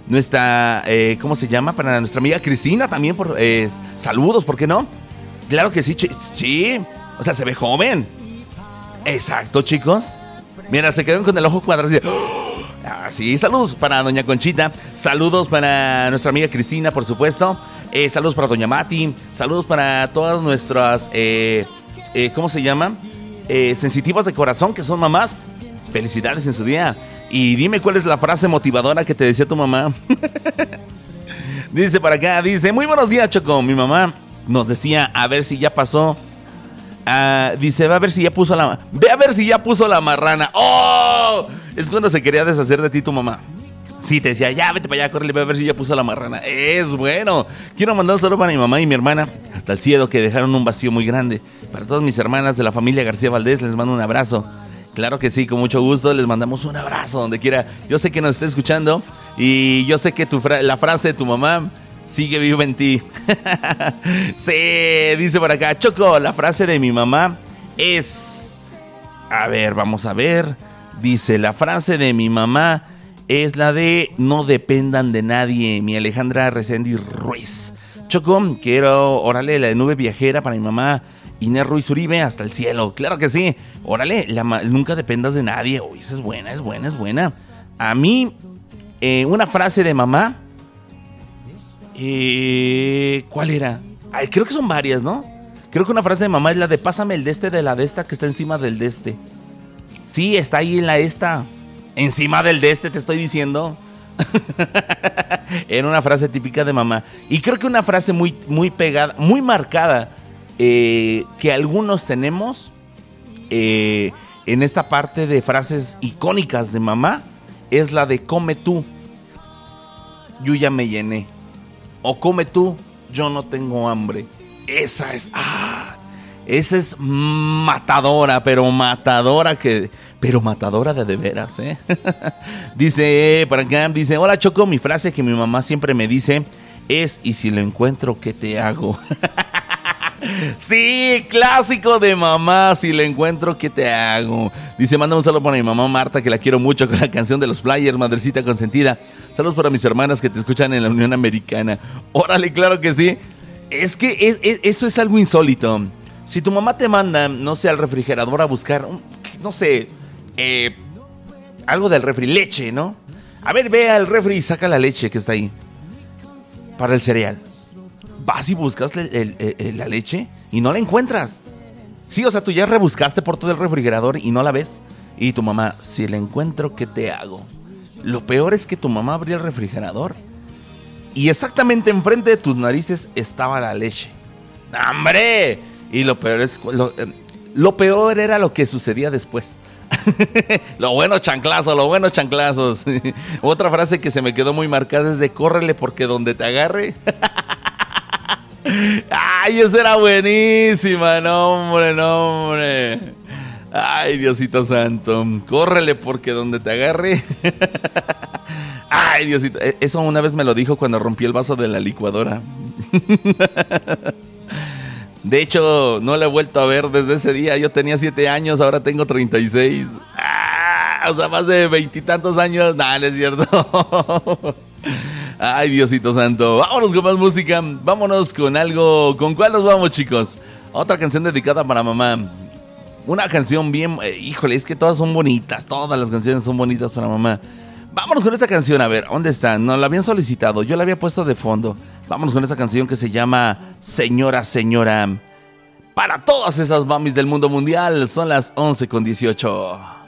nuestra, ¿cómo se llama? Para nuestra amiga Cristina también, saludos, ¿por qué no? Claro que sí, sí, o sea, se ve joven. Exacto, chicos. Mira, se quedaron con el ojo cuadrado. Sí, saludos para doña Conchita, saludos para nuestra amiga Cristina, por supuesto. Saludos para doña Mati, saludos para todas nuestras, ¿cómo se llama? Sensitivas de corazón, que son mamás. Felicidades en su día. Y dime cuál es la frase motivadora que te decía tu mamá. Dice para acá, dice, muy buenos días, Choco. Mi mamá nos decía, a ver si ya pasó. Dice, ve a ver si ya puso la marrana. ¡Oh! Es cuando se quería deshacer de ti tu mamá. Sí, te decía, ya, vete para allá, córrele, ve a ver si ya puso la marrana. Es bueno. Quiero mandar un saludo para mi mamá y mi hermana hasta el cielo, que dejaron un vacío muy grande. Para todas mis hermanas de la familia García Valdés, les mando un abrazo. Claro que sí, con mucho gusto, les mandamos un abrazo donde quiera. Yo sé que nos está escuchando y yo sé que la frase de tu mamá sigue viva en ti. Sí, dice por acá, Choco, la frase de mi mamá es... A ver, vamos a ver. Dice, la frase de mi mamá es la de no dependan de nadie. Mi Alejandra Reséndiz Ruiz. Choco, quiero, órale, la de nube viajera para mi mamá Inés Ruiz Uribe, hasta el cielo. Claro que sí. Órale, nunca dependas de nadie. Uy, esa es buena, es buena, es buena. A mí, una frase de mamá... ¿cuál era? Ay, creo que son varias, ¿no? Creo que una frase de mamá es la de pásame el de este de la de esta que está encima del de este. Sí, está ahí en la esta. Encima del de este, te estoy diciendo. Era una frase típica de mamá. Y creo que una frase muy, muy pegada, muy marcada, que algunos tenemos en esta parte de frases icónicas de mamá, es la de come tú, yo ya me llené. O come tú, yo no tengo hambre. Esa es matadora, pero matadora de veras, ¿eh? Dice, para acá, dice, hola Choco, mi frase que mi mamá siempre me dice es, y si lo encuentro, ¿qué te hago? Sí, clásico de mamá, si lo encuentro, ¿qué te hago? Dice, manda un saludo para mi mamá Marta, que la quiero mucho, con la canción de los Flyers, madrecita consentida. Saludos para mis hermanas que te escuchan en la Unión Americana. Órale, claro que sí. Es que eso es algo insólito. Si tu mamá te manda, no sé, al refrigerador a buscar, no sé, algo del refri, leche, ¿no? A ver, ve al refri y saca la leche que está ahí para el cereal. Vas y buscas la leche y no la encuentras. Sí, o sea, tú ya rebuscaste por todo el refrigerador y no la ves. Y tu mamá, si la encuentro, ¿qué te hago? Lo peor es que tu mamá abría el refrigerador y exactamente enfrente de tus narices estaba la leche. ¡Hombre! Y lo peor era lo que sucedía después. Lo bueno chanclazos. Otra frase que se me quedó muy marcada es de córrele porque donde te agarre. Ay, esa era buenísima, no hombre. Ay, Diosito santo, córrele porque donde te agarre. Ay, Diosito, eso una vez me lo dijo cuando rompí el vaso de la licuadora. De hecho, no la he vuelto a ver desde ese día. Yo tenía 7 años, ahora tengo 36. O sea, más de 20 y tantos años. No es cierto. Ay, Diosito santo. Vámonos con más música. Vámonos con algo. ¿Con cuál nos vamos, chicos? Otra canción dedicada para mamá. Una canción bien... híjole, es que todas son bonitas. Todas las canciones son bonitas para mamá. Vámonos con esta canción. A ver, ¿dónde está? Nos la habían solicitado. Yo la había puesto de fondo. Vámonos con esta canción que se llama Señora, Señora. Para todas esas mamis del mundo mundial. Son las 11:18.